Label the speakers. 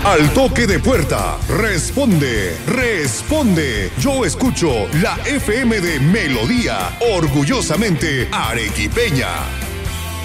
Speaker 1: Al toque de puerta, responde, responde. Yo escucho la FM de Melodía, orgullosamente arequipeña.